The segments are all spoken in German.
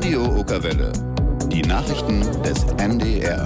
Radio Okerwelle. Die Nachrichten des NDR.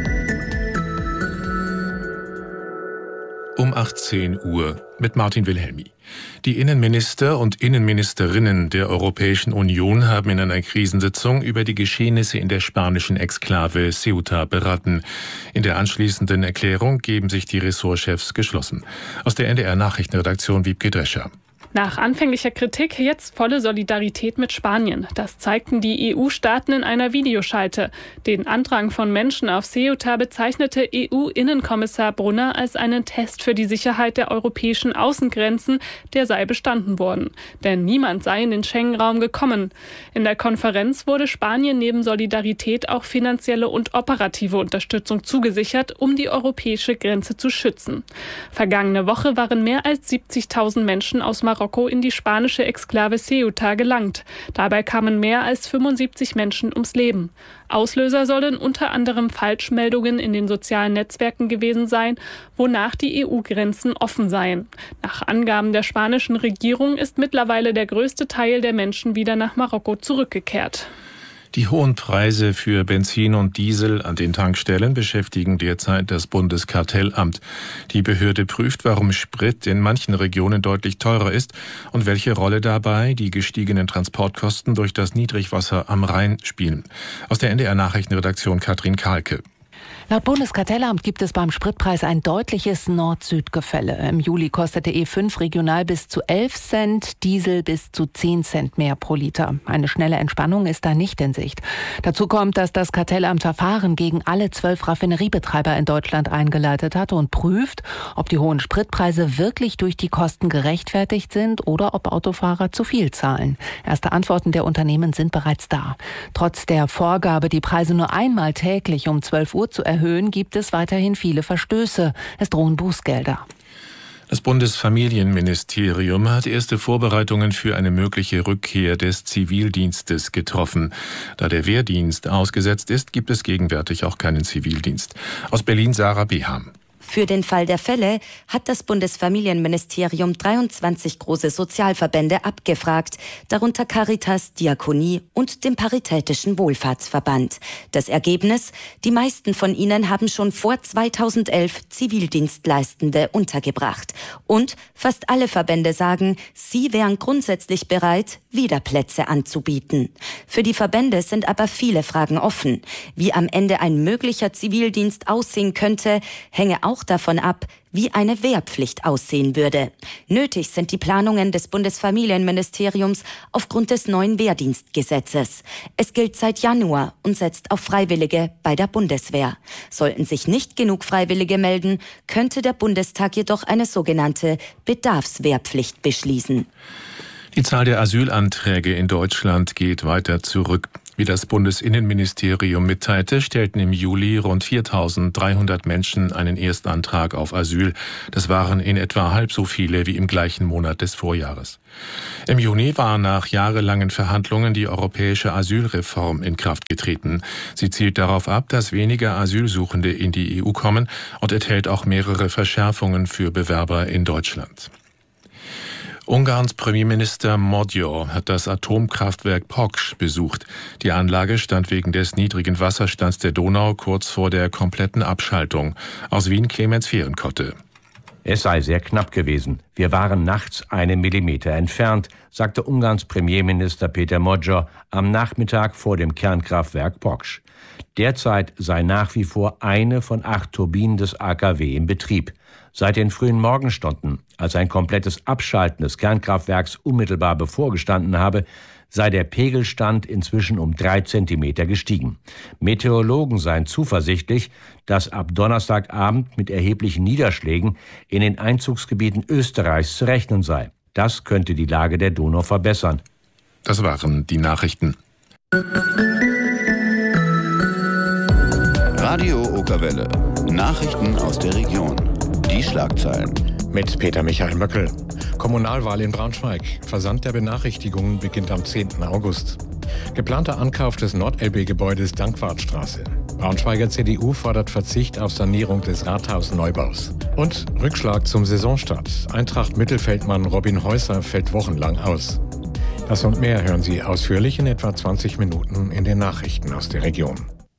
Um 18 Uhr mit Martin Wilhelmi. Die Innenminister und Innenministerinnen der Europäischen Union haben in einer Krisensitzung über die Geschehnisse in der spanischen Exklave Ceuta beraten. In der anschließenden Erklärung geben sich die Ressortchefs geschlossen. Aus der NDR-Nachrichtenredaktion Wiebke Drescher. Nach anfänglicher Kritik jetzt volle Solidarität mit Spanien. Das zeigten die EU-Staaten in einer Videoschalte. Den Andrang von Menschen auf Ceuta bezeichnete EU-Innenkommissar Brunner als einen Test für die Sicherheit der europäischen Außengrenzen, der sei bestanden worden. Denn niemand sei in den Schengen-Raum gekommen. In der Konferenz wurde Spanien neben Solidarität auch finanzielle und operative Unterstützung zugesichert, um die europäische Grenze zu schützen. Vergangene Woche waren mehr als 70.000 Menschen aus Marokko in die spanische Exklave Ceuta gelangt. Dabei kamen mehr als 75 Menschen ums Leben. Auslöser sollen unter anderem Falschmeldungen in den sozialen Netzwerken gewesen sein, wonach die EU-Grenzen offen seien. Nach Angaben der spanischen Regierung ist mittlerweile der größte Teil der Menschen wieder nach Marokko zurückgekehrt. Die hohen Preise für Benzin und Diesel an den Tankstellen beschäftigen derzeit das Bundeskartellamt. Die Behörde prüft, warum Sprit in manchen Regionen deutlich teurer ist und welche Rolle dabei die gestiegenen Transportkosten durch das Niedrigwasser am Rhein spielen. Aus der NDR-Nachrichtenredaktion Katrin Kahlke. Laut Bundeskartellamt gibt es beim Spritpreis ein deutliches Nord-Süd-Gefälle. Im Juli kostete E5 regional bis zu 11 Cent, Diesel bis zu 10 Cent mehr pro Liter. Eine schnelle Entspannung ist da nicht in Sicht. Dazu kommt, dass das Kartellamt Verfahren gegen alle 12 Raffineriebetreiber in Deutschland eingeleitet hat und prüft, ob die hohen Spritpreise wirklich durch die Kosten gerechtfertigt sind oder ob Autofahrer zu viel zahlen. Erste Antworten der Unternehmen sind bereits da. Trotz der Vorgabe, die Preise nur einmal täglich um 12 Uhr zu erhöhen, gibt es weiterhin viele Verstöße. Es drohen Bußgelder. Das Bundesfamilienministerium hat erste Vorbereitungen für eine mögliche Rückkehr des Zivildienstes getroffen. Da der Wehrdienst ausgesetzt ist, gibt es gegenwärtig auch keinen Zivildienst. Aus Berlin Sarah Beham. Für den Fall der Fälle hat das Bundesfamilienministerium 23 große Sozialverbände abgefragt, darunter Caritas, Diakonie und dem Paritätischen Wohlfahrtsverband. Das Ergebnis: Die meisten von ihnen haben schon vor 2011 Zivildienstleistende untergebracht. Und fast alle Verbände sagen, sie wären grundsätzlich bereit, wieder Plätze anzubieten. Für die Verbände sind aber viele Fragen offen. Wie am Ende ein möglicher Zivildienst aussehen könnte, hänge auch davon ab, wie eine Wehrpflicht aussehen würde. Nötig sind die Planungen des Bundesfamilienministeriums aufgrund des neuen Wehrdienstgesetzes. Es gilt seit Januar und setzt auf Freiwillige bei der Bundeswehr. Sollten sich nicht genug Freiwillige melden, könnte der Bundestag jedoch eine sogenannte Bedarfswehrpflicht beschließen. Die Zahl der Asylanträge in Deutschland geht weiter zurück. Wie das Bundesinnenministerium mitteilte, stellten im Juli rund 4.300 Menschen einen Erstantrag auf Asyl. Das waren in etwa halb so viele wie im gleichen Monat des Vorjahres. Im Juni war nach jahrelangen Verhandlungen die europäische Asylreform in Kraft getreten. Sie zielt darauf ab, dass weniger Asylsuchende in die EU kommen und enthält auch mehrere Verschärfungen für Bewerber in Deutschland. Ungarns Premierminister Magyar hat das Atomkraftwerk Paks besucht. Die Anlage stand wegen des niedrigen Wasserstands der Donau kurz vor der kompletten Abschaltung. Aus Wien Clemens Fehrenkotte. Es sei sehr knapp gewesen. Wir waren nachts 1 Millimeter entfernt, sagte Ungarns Premierminister Péter Magyar am Nachmittag vor dem Kernkraftwerk Paks. Derzeit sei nach wie vor eine von 8 Turbinen des AKW in Betrieb. Seit den frühen Morgenstunden, als ein komplettes Abschalten des Kernkraftwerks unmittelbar bevorgestanden habe, sei der Pegelstand inzwischen um 3 Zentimeter gestiegen. Meteorologen seien zuversichtlich, dass ab Donnerstagabend mit erheblichen Niederschlägen in den Einzugsgebieten Österreichs zu rechnen sei. Das könnte die Lage der Donau verbessern. Das waren die Nachrichten. Radio Okerwelle. Nachrichten aus der Region. Die Schlagzeilen. Mit Peter Michael Möckel. Kommunalwahl in Braunschweig. Versand der Benachrichtigungen beginnt am 10. August. Geplanter Ankauf des Nord-LB-Gebäudes Dankwartstraße. Braunschweiger CDU fordert Verzicht auf Sanierung des Rathausneubaus. Und Rückschlag zum Saisonstart. Eintracht-Mittelfeldmann Robin Häuser fällt wochenlang aus. Das und mehr hören Sie ausführlich in etwa 20 Minuten in den Nachrichten aus der Region.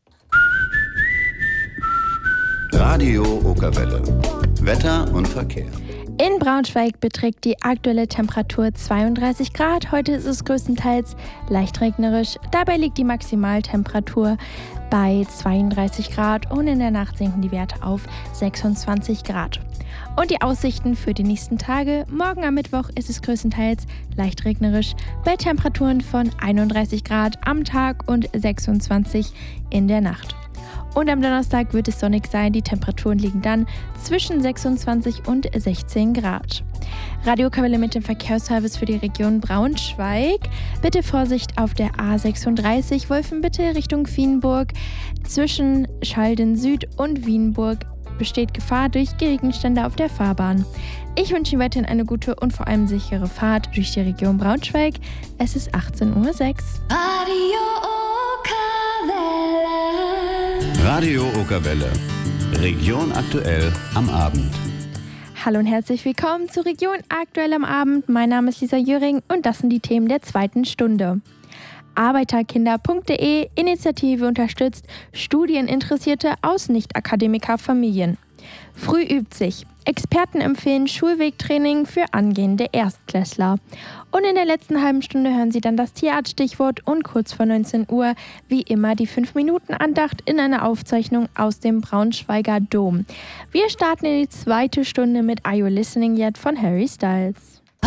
Radio Okerwelle. Wetter und Verkehr. In Braunschweig beträgt die aktuelle Temperatur 32 Grad. Heute ist es größtenteils leicht regnerisch. Dabei liegt die Maximaltemperatur bei 32 Grad und in der Nacht sinken die Werte auf 26 Grad. Und die Aussichten für die nächsten Tage: Morgen am Mittwoch ist es größtenteils leicht regnerisch bei Temperaturen von 31 Grad am Tag und 26 in der Nacht. Und am Donnerstag wird es sonnig sein. Die Temperaturen liegen dann zwischen 26 und 16 Grad. Radio Okerwelle mit dem Verkehrsservice für die Region Braunschweig. Bitte Vorsicht auf der A36 Wolfenbüttel Richtung Wienburg. Zwischen Schalden Süd und Wienburg besteht Gefahr durch Gegenstände auf der Fahrbahn. Ich wünsche Ihnen weiterhin eine gute und vor allem sichere Fahrt durch die Region Braunschweig. Es ist 18:06 Uhr. Radio Okerwelle. Region aktuell am Abend. Hallo und herzlich willkommen zu Region aktuell am Abend. Mein Name ist Lisa Jöring und das sind die Themen der zweiten Stunde. Arbeiterkinder.de Initiative unterstützt Studieninteressierte aus Nicht-Akademiker-Familien. Früh übt sich. Experten empfehlen Schulwegtraining für angehende Erstklässler. Und in der letzten halben Stunde hören Sie dann das Tierartstichwort und kurz vor 19 Uhr wie immer die 5-Minuten-Andacht in einer Aufzeichnung aus dem Braunschweiger Dom. Wir starten in die zweite Stunde mit Are You Listening Yet von Harry Styles.